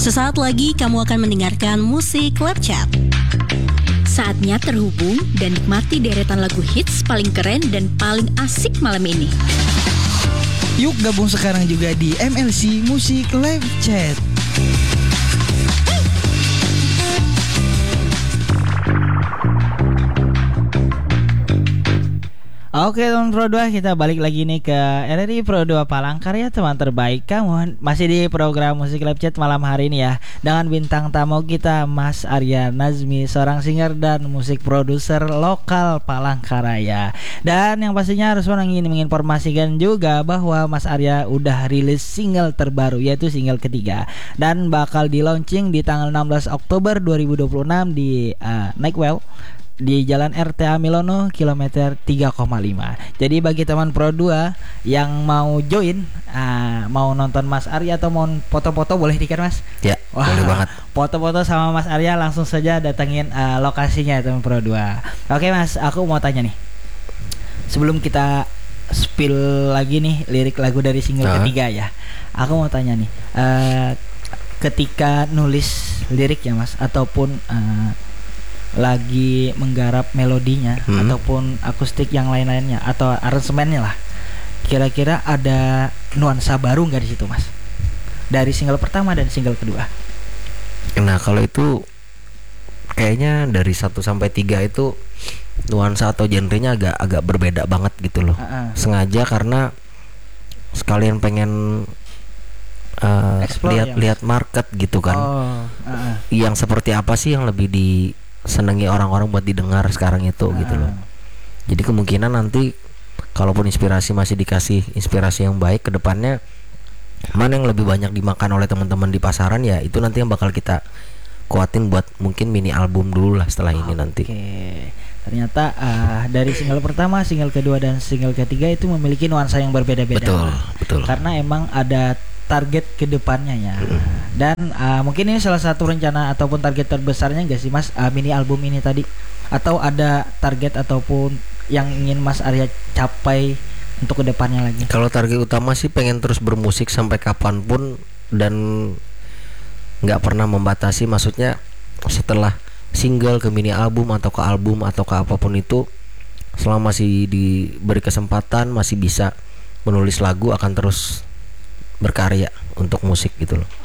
Sesaat lagi kamu akan mendengarkan musik Club Chat. Saatnya terhubung dan nikmati deretan lagu hits paling keren dan paling asik malam ini. Yuk gabung sekarang juga di MLC Musik Live Chat. Oke teman Pro 2, kita balik lagi nih ke RRI Pro 2 Palangkaraya, teman terbaik kamu. Masih di program Musik Live Chat malam hari ini ya, dengan bintang tamu kita Mas Arya Nazmi, seorang singer dan musik produser lokal Palangkaraya. Dan yang pastinya harus ingin menginformasikan juga bahwa Mas Arya udah rilis single terbaru, yaitu single ketiga, dan bakal di launching di tanggal 16 Oktober 2026 di Nikewell di Jalan RTA Milono kilometer 3,5. Jadi bagi teman Pro 2 yang mau join, mau nonton Mas Arya atau mau foto-foto, boleh dikan Mas? Ya, boleh banget. Foto-foto sama Mas Arya langsung saja datengin lokasinya teman Pro 2. Oke Mas, aku mau tanya nih, sebelum kita spill lagi nih lirik lagu dari single ketiga ya, aku mau tanya nih, ketika nulis lirik ya Mas, ataupun lagi menggarap melodinya ataupun akustik yang lain-lainnya atau aransemennya lah, kira-kira ada nuansa baru nggak di situ Mas, dari single pertama dan single kedua? Nah kalau itu kayaknya dari 1 sampai 3 itu nuansa atau genrenya agak berbeda banget gitu loh. Sengaja karena sekalian pengen lihat market gitu kan. Yang seperti apa sih yang lebih disenangi orang-orang buat didengar sekarang itu gitu loh. Jadi kemungkinan nanti kalaupun inspirasi masih dikasih inspirasi yang baik ke depannya, mana yang lebih banyak dimakan oleh teman-teman di pasaran, ya itu nanti yang bakal kita kuatin buat mungkin mini album dulu lah setelah ini nanti. Ternyata dari single pertama, single kedua dan single ketiga itu memiliki nuansa yang berbeda-beda. Betul. Karena emang ada target ke depannya ya. Dan mungkin ini salah satu rencana ataupun target terbesarnya enggak sih Mas, mini album ini tadi? Atau ada target ataupun yang ingin Mas Arya capai untuk ke depannya lagi? Kalau target utama sih pengen terus bermusik sampai kapanpun dan nggak pernah membatasi. Maksudnya setelah single ke mini album atau ke apapun itu, selama masih diberi kesempatan, masih bisa menulis lagu, akan terus berkarya untuk musik gitu loh.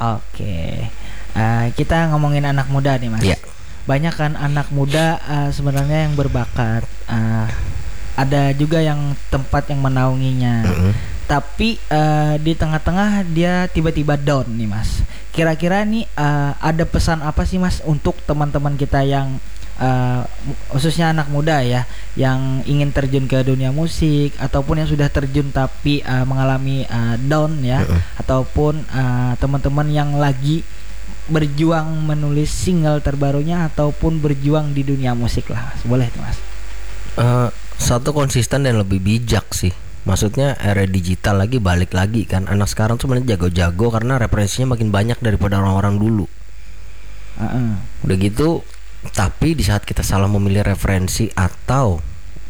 Kita ngomongin anak muda nih Mas. Banyak kan anak muda sebenarnya yang berbakat, ada juga yang tempat yang menaunginya. Tapi di tengah-tengah dia tiba-tiba down nih Mas. Kira-kira nih ada pesan apa sih Mas untuk teman-teman kita yang khususnya anak muda ya, yang ingin terjun ke dunia musik ataupun yang sudah terjun tapi mengalami down ya, ataupun teman-teman yang lagi berjuang menulis single terbarunya ataupun berjuang di dunia musik lah, boleh tuh Mas. Satu, konsisten dan lebih bijak sih. Maksudnya era digital lagi, balik lagi kan, anak sekarang tuh sebenarnya jago-jago karena referensinya makin banyak daripada orang-orang dulu. Udah gitu, tapi di saat kita salah memilih referensi atau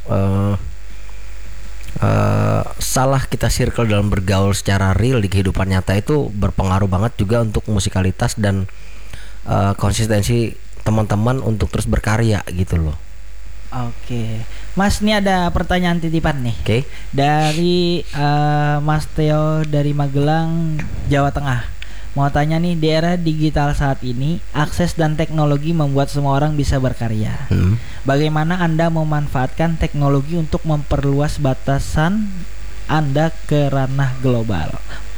salah kita circle dalam bergaul secara real di kehidupan nyata, itu berpengaruh banget juga untuk musikalitas dan konsistensi teman-teman untuk terus berkarya gitu loh. Mas, ini ada pertanyaan titipan nih. Dari Mas Theo dari Magelang, Jawa Tengah. Mau tanya nih, di era digital saat ini, akses dan teknologi membuat semua orang bisa berkarya. Bagaimana Anda memanfaatkan teknologi untuk memperluas batasan Anda ke ranah global?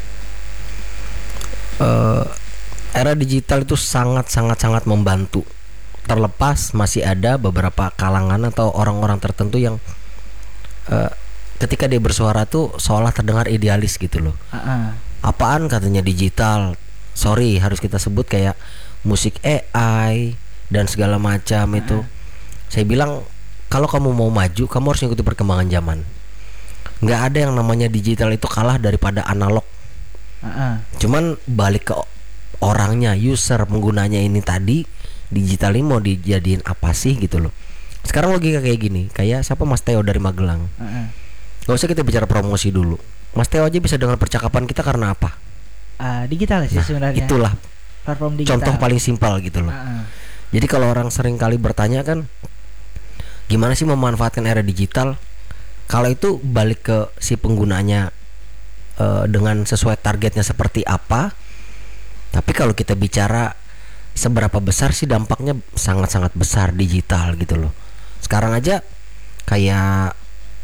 Era digital itu sangat membantu. Terlepas masih ada beberapa kalangan atau orang-orang tertentu yang ketika dia bersuara tuh seolah terdengar idealis gitu loh. Apaan katanya digital? Sorry, harus kita sebut kayak musik AI dan segala macam itu. Saya bilang, kalau kamu mau maju, kamu harus ikuti perkembangan zaman. Nggak ada yang namanya digital itu kalah daripada analog. Cuman balik ke orangnya, user, penggunanya ini tadi, digital ini mau dijadiin apa sih gitu loh. Sekarang logika kayak gini, kayak siapa, Mas Theo dari Magelang. Gak usah kita bicara promosi dulu. Mas Theo aja bisa dengar percakapan kita karena apa? Digital sih sebenarnya. Itulah Platform digital. Contoh paling simpel gitu loh. Jadi kalau orang sering kali bertanya kan, gimana sih memanfaatkan era digital? Kalau itu balik ke si penggunanya dengan sesuai targetnya seperti apa. Tapi kalau kita bicara seberapa besar sih dampaknya, sangat-sangat besar digital gitu loh. Sekarang aja kayak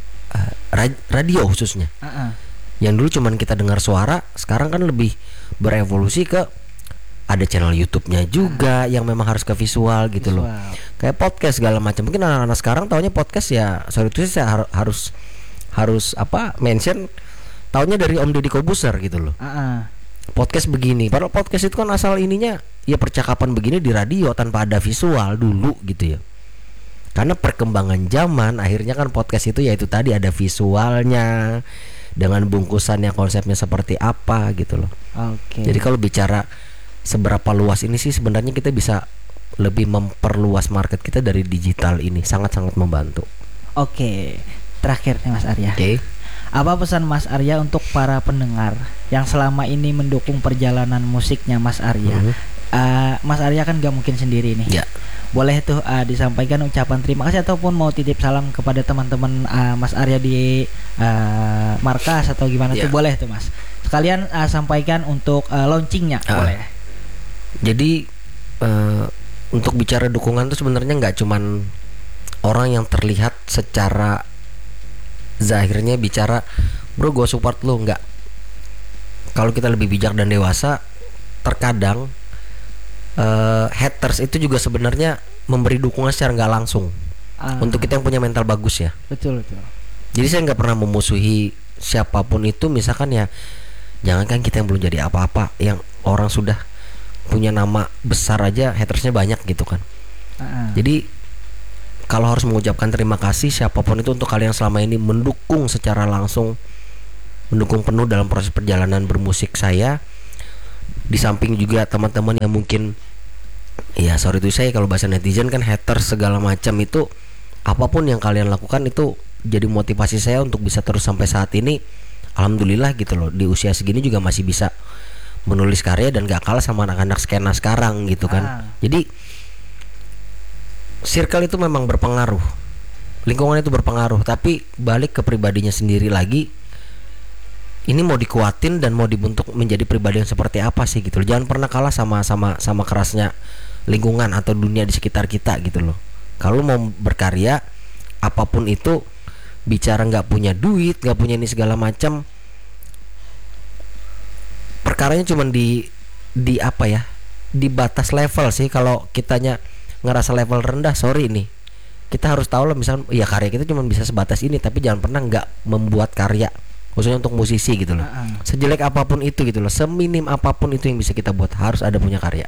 radio khususnya, yang dulu cuman kita dengar suara, sekarang kan lebih berevolusi ke ada channel YouTube-nya juga yang memang harus ke visual gitu loh. Kayak podcast segala macam. Mungkin anak-anak sekarang taunya podcast ya, sorry itu saya harus apa mention taunya dari Om Deddy Kobuser gitu loh. Podcast begini, padahal podcast itu kan asal ininya ya percakapan begini di radio tanpa ada visual dulu gitu ya. Karena perkembangan zaman akhirnya kan podcast itu ya itu tadi ada visualnya dengan bungkusan yang konsepnya seperti apa gitu loh. Jadi kalau bicara seberapa luas ini sih sebenarnya kita bisa lebih memperluas market kita dari digital ini, sangat-sangat membantu. Terakhir nih Mas Arya. Apa pesan Mas Arya untuk para pendengar yang selama ini mendukung perjalanan musiknya Mas Arya? Mas Arya kan gak mungkin sendiri nih. Boleh tuh disampaikan ucapan terima kasih ataupun mau titip salam kepada teman-teman Mas Arya di markas atau gimana tuh boleh tuh Mas. Sekalian sampaikan untuk launchingnya boleh. Jadi untuk bicara dukungan tuh sebenarnya nggak cuman orang yang terlihat secara zahirnya bicara bro gue support lo, nggak. Kalau kita lebih bijak dan dewasa, terkadang haters itu juga sebenarnya memberi dukungan secara nggak langsung untuk kita yang punya mental bagus ya. Betul. Jadi saya nggak pernah memusuhi siapapun itu, misalkan ya jangankan kita yang belum jadi apa-apa, yang orang sudah punya nama besar aja hatersnya banyak gitu kan. Jadi kalau harus mengucapkan terima kasih siapapun itu untuk kalian selama ini mendukung secara langsung, mendukung penuh dalam proses perjalanan bermusik saya. Di samping juga teman-teman yang mungkin ya sorry itu saya kalau bahasa netizen kan haters segala macam, itu apapun yang kalian lakukan itu jadi motivasi saya untuk bisa terus sampai saat ini. Alhamdulillah gitu loh, di usia segini juga masih bisa menulis karya dan gak kalah sama anak-anak skena sekarang gitu kan. Jadi circle itu memang berpengaruh, lingkungan itu berpengaruh, tapi balik ke pribadinya sendiri lagi. Ini mau dikuatin dan mau dibentuk menjadi pribadi yang seperti apa sih gitu loh. Jangan pernah kalah sama kerasnya lingkungan atau dunia di sekitar kita gitu loh. Kalau mau berkarya apapun itu, bicara nggak punya duit, nggak punya ini segala macam, perkaranya cuma di apa ya, di batas level sih. Kalau kitanya ngerasa level rendah, sorry nih, kita harus tahu lah misalnya ya karya kita cuma bisa sebatas ini, tapi jangan pernah nggak membuat karya khususnya untuk musisi gitu loh. Sejelek apapun itu gitu loh, seminim apapun itu yang bisa kita buat, harus ada punya karya.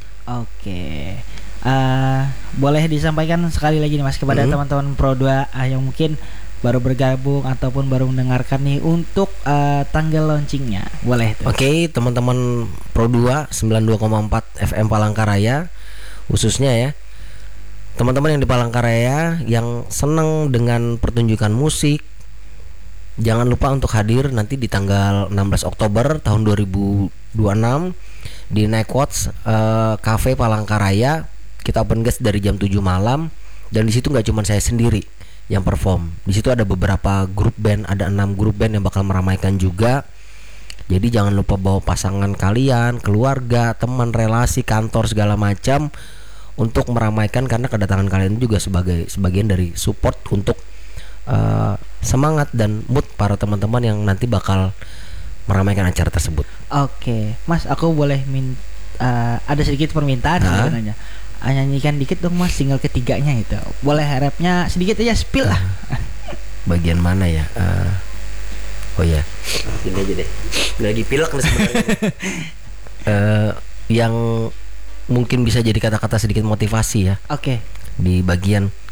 Boleh disampaikan sekali lagi nih Mas kepada teman-teman Pro2 yang mungkin baru bergabung ataupun baru mendengarkan nih untuk tanggal launchingnya, boleh tuh. Teman-teman Pro2 92,4 FM Palangkaraya khususnya ya, teman-teman yang di Palangkaraya yang senang dengan pertunjukan musik, jangan lupa untuk hadir nanti di tanggal 16 Oktober tahun 2026 di Night Watch Cafe Palangkaraya. Kita open guest dari jam 7 malam, dan di situ nggak cuma saya sendiri yang perform. Di situ ada beberapa grup band, ada 6 grup band yang bakal meramaikan juga. Jadi jangan lupa bawa pasangan kalian, keluarga, teman, relasi, kantor segala macam untuk meramaikan, karena kedatangan kalian juga sebagai sebagian dari support untuk semangat dan mood para teman-teman yang nanti bakal meramaikan acara tersebut. Mas, aku boleh ada sedikit permintaan sebenarnya. Nyanyikan dikit dong Mas single ketiganya itu. Boleh rapnya sedikit aja, spill lah. Bagian mana ya? Oh ya, ini aja deh. Lagi pilek nih sebenarnya. Yang mungkin bisa jadi kata-kata sedikit motivasi ya. Oke. Di bagian